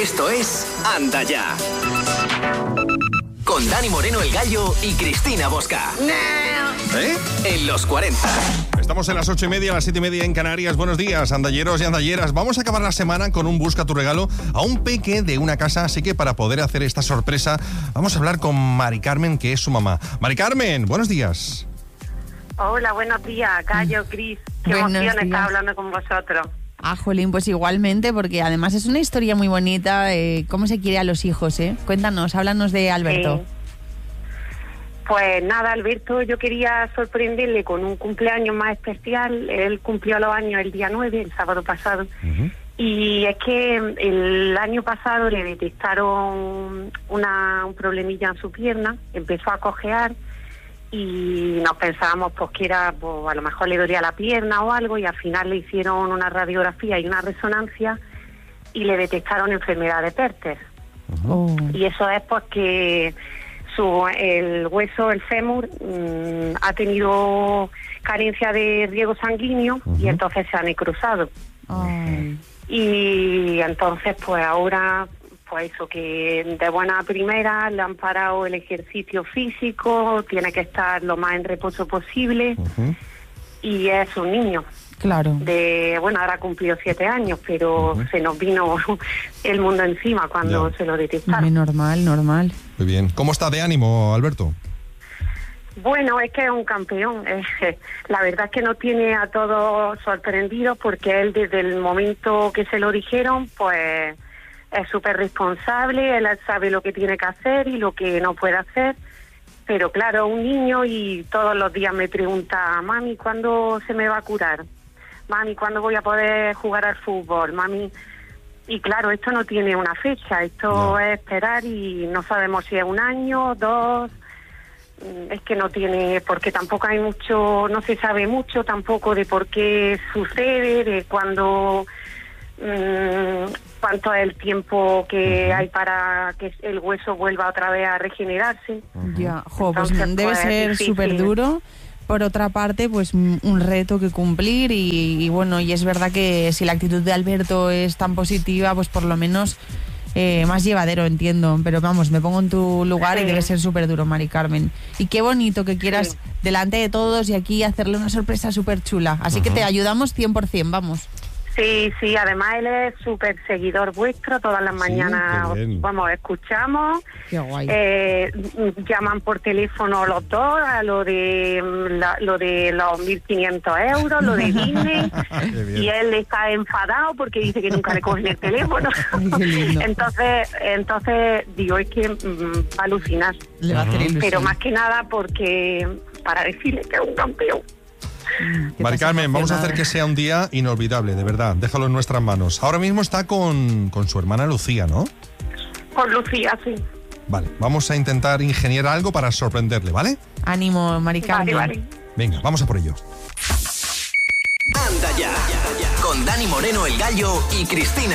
Esto es Anda Ya. Con Dani Moreno el Gallo y Cristina Bosca. En los 40. Estamos en las 8:30, las 7:30 en Canarias. Buenos días, andalleros y andalleras. Vamos a acabar la semana con un Busca tu regalo a un peque de una casa. Así que para poder hacer esta sorpresa, vamos a hablar con Mari Carmen, que es su mamá. Mari Carmen, buenos días. Hola, buenos días, Gallo, Cris. Qué emoción estar hablando con vosotros. Jolín, pues igualmente, porque además es una historia muy bonita, cómo se quiere a los hijos, ¿eh? Cuéntanos, háblanos de Alberto. Pues nada, Alberto, yo quería sorprenderle con un cumpleaños más especial. Él cumplió los años el día 9, el sábado pasado. Uh-huh. Y es que el año pasado le detectaron un problemilla en su pierna, empezó a cojear y nos pensábamos pues que era, pues, a lo mejor le dolía la pierna o algo, y al final le hicieron una radiografía y una resonancia y le detectaron enfermedad de Perter. Uh-huh. Y eso es pues que el hueso, el fémur, ha tenido carencia de riego sanguíneo. Uh-huh. Y entonces se ha necrosado. Uh-huh. Y entonces pues ahora, pues eso, que de buena primera le han parado el ejercicio físico, tiene que estar lo más en reposo posible. Uh-huh. Y es un niño. Claro. Ahora cumplió 7 años, pero uh-huh, se nos vino el mundo encima cuando se lo detectaron. Normal. Muy bien. ¿Cómo está de ánimo, Alberto? Bueno, es que es un campeón. La verdad es que nos tiene a todos sorprendidos, porque él desde el momento que se lo dijeron, pues es súper responsable, él sabe lo que tiene que hacer y lo que no puede hacer. Pero claro, un niño, y todos los días me pregunta: mami, ¿cuándo se me va a curar? Mami, ¿cuándo voy a poder jugar al fútbol? Mami. Y claro, esto no tiene una fecha, esto es esperar, y no sabemos si es 1 año, 2. Es que no tiene, porque tampoco hay mucho, no se sabe mucho tampoco de por qué sucede, de cuándo, cuánto es el tiempo que hay para que el hueso vuelva otra vez a regenerarse. Ya, pues debe ser súper duro. Por otra parte, pues un reto que cumplir, y bueno, y es verdad que si la actitud de Alberto es tan positiva, pues por lo menos más llevadero, entiendo. Pero vamos, me pongo en tu lugar, y debe ser súper duro, Mari Carmen. Y qué bonito que quieras delante de todos y aquí hacerle una sorpresa súper chula. Así que te ayudamos 100%, vamos. Sí, además él es súper seguidor vuestro, todas las mañanas escuchamos. Qué guay. Llaman por teléfono los dos a lo de los 1.500 euros, lo de Disney, y él está enfadado porque dice que nunca le cogen el teléfono. Entonces digo, es que va a alucinar. Le va a hacer ilusión. Pero más que nada porque para decirle que es un campeón. Mari Carmen, vamos a hacer que sea un día inolvidable, de verdad. Déjalo en nuestras manos. Ahora mismo está con su hermana Lucía, ¿no? Con Lucía, sí. Vale, vamos a intentar ingeniar algo para sorprenderle, ¿vale? Ánimo, Mari Carmen. Vale. Venga, vamos a por ello. Anda Ya. Con Dani Moreno el Gallo y Cristina